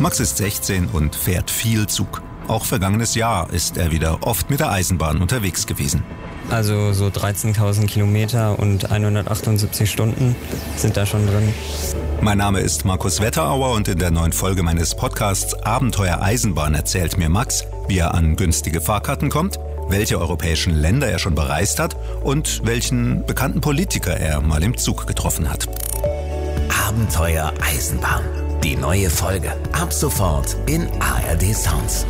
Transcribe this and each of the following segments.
Max ist 16 und fährt viel Zug. Auch vergangenes Jahr ist er wieder oft mit der Eisenbahn unterwegs gewesen. Also so 13.000 Kilometer und 178 Stunden sind da schon drin. Mein Name ist Markus Wetterauer und in der neuen Folge meines Podcasts Abenteuer Eisenbahn erzählt mir Max, wie er an günstige Fahrkarten kommt, welche europäischen Länder er schon bereist hat und welchen bekannten Politiker er mal im Zug getroffen hat. Abenteuer Eisenbahn. Die neue Folge. Ab sofort in ARD Sounds.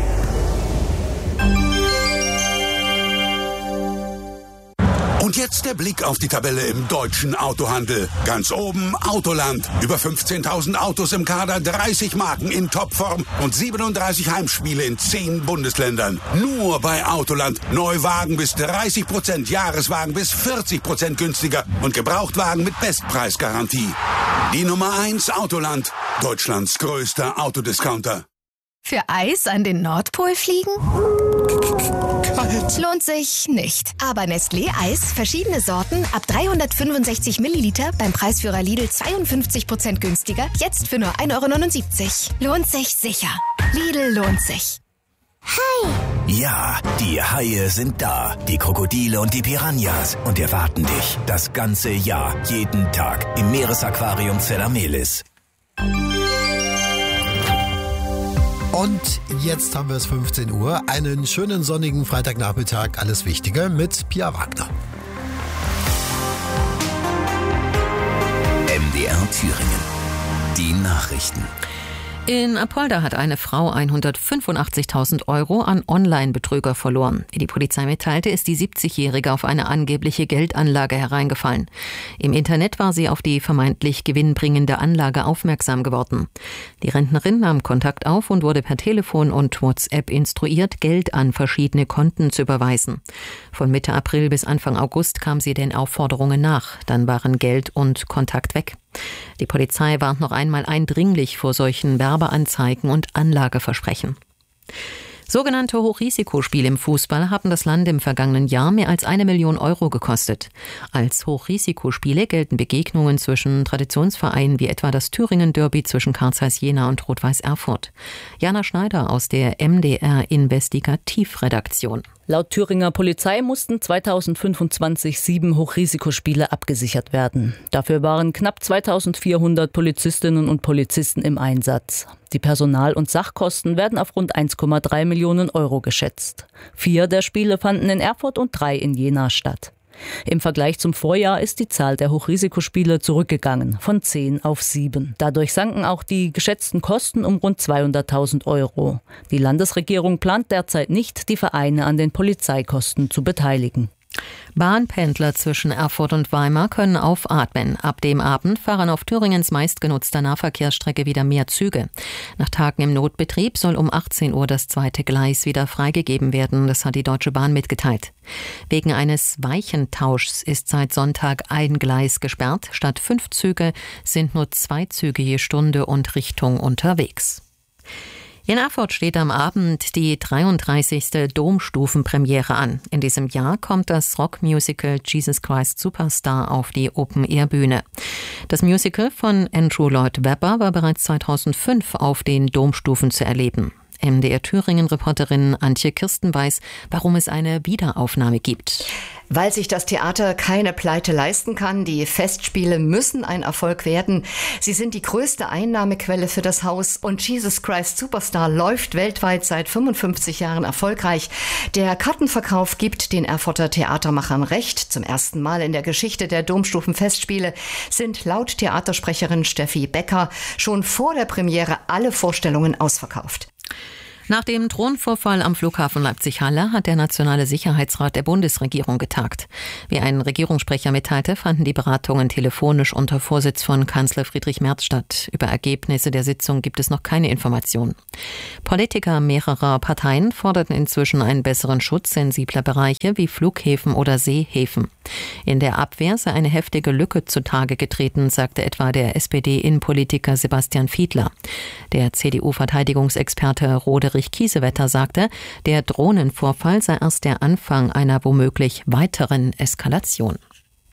Und jetzt der Blick auf die Tabelle im deutschen Autohandel. Ganz oben Autoland. Über 15.000 Autos im Kader, 30 Marken in Topform und 37 Heimspiele in 10 Bundesländern. Nur bei Autoland. Neuwagen bis 30%, Jahreswagen bis 40% günstiger und Gebrauchtwagen mit Bestpreisgarantie. Die Nummer 1 Autoland. Deutschlands größter Autodiscounter. Für Eis an den Nordpol fliegen? Kalt. Lohnt sich nicht. Aber Nestlé Eis, verschiedene Sorten, ab 365 Milliliter, beim Preisführer Lidl 52% günstiger, jetzt für nur 1,79 €. Lohnt sich sicher. Lidl lohnt sich. Hi! Ja, die Haie sind da. Die Krokodile und die Piranhas. Und erwarten dich das ganze Jahr, jeden Tag im Meeresaquarium Zellamelis. Und jetzt haben wir es 15 Uhr. Einen schönen sonnigen Freitagnachmittag. Alles Wichtige mit Pia Wagner. MDR Thüringen. Die Nachrichten. In Apolda hat eine Frau 185.000 € an Online-Betrüger verloren. Wie die Polizei mitteilte, ist die 70-Jährige auf eine angebliche Geldanlage hereingefallen. Im Internet war sie auf die vermeintlich gewinnbringende Anlage aufmerksam geworden. Die Rentnerin nahm Kontakt auf und wurde per Telefon und WhatsApp instruiert, Geld an verschiedene Konten zu überweisen. Von Mitte April bis Anfang August kam sie den Aufforderungen nach. Dann waren Geld und Kontakt weg. Die Polizei warnt noch einmal eindringlich vor solchen Werbeanzeigen und Anlageversprechen. Sogenannte Hochrisikospiele im Fußball haben das Land im vergangenen Jahr mehr als 1 Million € gekostet. Als Hochrisikospiele gelten Begegnungen zwischen Traditionsvereinen wie etwa das Thüringen-Derby zwischen Carl Zeiss Jena und Rot-Weiß Erfurt. Jana Schneider aus der MDR-Investigativredaktion. Laut Thüringer Polizei mussten 2025 7 Hochrisikospiele abgesichert werden. Dafür waren knapp 2400 Polizistinnen und Polizisten im Einsatz. Die Personal- und Sachkosten werden auf rund 1,3 Millionen € geschätzt. 4 der Spiele fanden in Erfurt und 3 in Jena statt. Im Vergleich zum Vorjahr ist die Zahl der Hochrisikospiele zurückgegangen, von 10 auf 7. Dadurch sanken auch die geschätzten Kosten um rund 200.000 €. Die Landesregierung plant derzeit nicht, die Vereine an den Polizeikosten zu beteiligen. Bahnpendler zwischen Erfurt und Weimar können aufatmen. Ab dem Abend fahren auf Thüringens meistgenutzter Nahverkehrsstrecke wieder mehr Züge. Nach Tagen im Notbetrieb soll um 18 Uhr das zweite Gleis wieder freigegeben werden. Das hat die Deutsche Bahn mitgeteilt. Wegen eines Weichentauschs ist seit Sonntag ein Gleis gesperrt. Statt 5 Züge sind nur 2 Züge je Stunde und Richtung unterwegs. In Erfurt steht am Abend die 33. Domstufenpremiere an. In diesem Jahr kommt das Rockmusical Jesus Christ Superstar auf die Open-Air-Bühne. Das Musical von Andrew Lloyd Webber war bereits 2005 auf den Domstufen zu erleben. MDR-Thüringen-Reporterin Antje Kirsten weiß, warum es eine Wiederaufnahme gibt. Weil sich das Theater keine Pleite leisten kann. Die Festspiele müssen ein Erfolg werden. Sie sind die größte Einnahmequelle für das Haus. Und Jesus Christ Superstar läuft weltweit seit 55 Jahren erfolgreich. Der Kartenverkauf gibt den Erfurter Theatermachern recht. Zum ersten Mal in der Geschichte der Domstufenfestspiele sind laut Theatersprecherin Steffi Becker schon vor der Premiere alle Vorstellungen ausverkauft. Nach dem Drohnenvorfall am Flughafen Leipzig-Halle hat der Nationale Sicherheitsrat der Bundesregierung getagt. Wie ein Regierungssprecher mitteilte, fanden die Beratungen telefonisch unter Vorsitz von Kanzler Friedrich Merz statt. Über Ergebnisse der Sitzung gibt es noch keine Informationen. Politiker mehrerer Parteien forderten inzwischen einen besseren Schutz sensibler Bereiche wie Flughäfen oder Seehäfen. In der Abwehr sei eine heftige Lücke zutage getreten, sagte etwa der SPD-Innenpolitiker Sebastian Fiedler. Der CDU-Verteidigungsexperte Roderich Kiesewetter sagte, der Drohnenvorfall sei erst der Anfang einer womöglich weiteren Eskalation.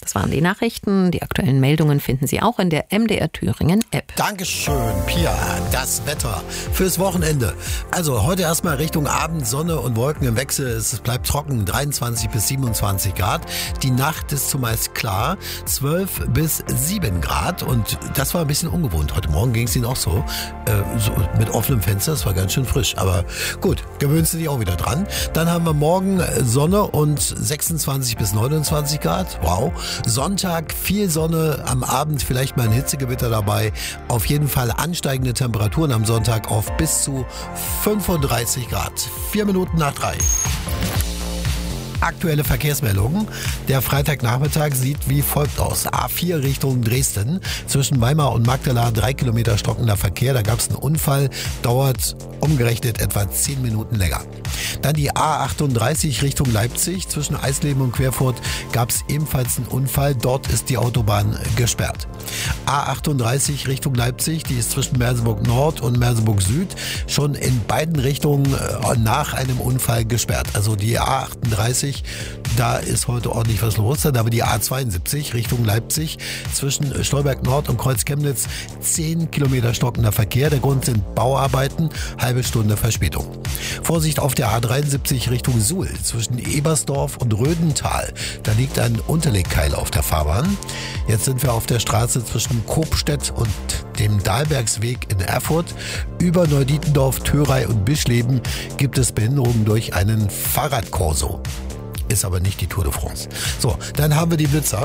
Das waren die Nachrichten. Die aktuellen Meldungen finden Sie auch in der MDR Thüringen App. Dankeschön, Pia. Das Wetter fürs Wochenende. Also heute erstmal Richtung Abend, Sonne und Wolken im Wechsel. Es bleibt trocken, 23 bis 27 Grad. Die Nacht ist zumeist klar, 12 bis 7 Grad. Und das war ein bisschen ungewohnt. Heute Morgen ging es Ihnen auch so mit offenem Fenster. Das war ganz schön frisch. Aber gut, gewöhnst du dich auch wieder dran. Dann haben wir morgen Sonne und 26 bis 29 Grad. Wow. Sonntag viel Sonne, am Abend vielleicht mal ein Hitzegewitter dabei. Auf jeden Fall ansteigende Temperaturen am Sonntag auf bis zu 35 Grad. 4 Minuten nach 3. Aktuelle Verkehrsmeldungen. Der Freitagnachmittag sieht wie folgt aus. A4 Richtung Dresden. Zwischen Weimar und Magdala 3 Kilometer stockender Verkehr. Da gab es einen Unfall. Dauert umgerechnet etwa 10 Minuten länger. Dann die A38 Richtung Leipzig. Zwischen Eisleben und Querfurt gab es ebenfalls einen Unfall. Dort ist die Autobahn gesperrt. A38 Richtung Leipzig. Die ist zwischen Merseburg Nord und Merseburg Süd schon in beiden Richtungen nach einem Unfall gesperrt. Also die A38, da ist heute ordentlich was los. Dann aber die A72 Richtung Leipzig zwischen Stolberg Nord und Kreuz Chemnitz 10 Kilometer stockender Verkehr. Der Grund sind Bauarbeiten, halbe Stunde Verspätung. Vorsicht auf der A73 Richtung Suhl zwischen Ebersdorf und Rödental. Da liegt ein Unterlegkeil auf der Fahrbahn. Jetzt sind wir auf der Straße zwischen Kopstedt und dem Dahlbergsweg in Erfurt. Über Neudietendorf, Thörey und Bischleben gibt es Behinderungen durch einen Fahrradkorso. Ist aber nicht die Tour de France. So, dann haben wir die Blitzer.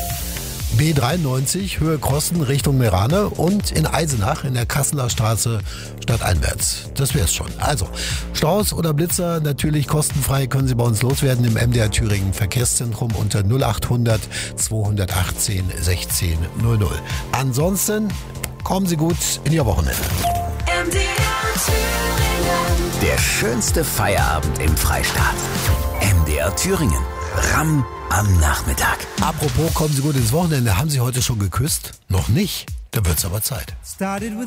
B93, Höhe Krossen Richtung Merane und in Eisenach in der Kasseler Straße stadteinwärts. Das wär's schon. Also, Staus oder Blitzer natürlich kostenfrei können Sie bei uns loswerden im MDR Thüringen Verkehrszentrum unter 0800 218 16 00. Ansonsten kommen Sie gut in Ihr Wochenende. MDR Thüringen. Der schönste Feierabend im Freistaat. MDR Thüringen. Ramm am Nachmittag. Apropos, kommen Sie gut ins Wochenende. Haben Sie heute schon geküsst? Noch nicht? Dann wird's aber Zeit.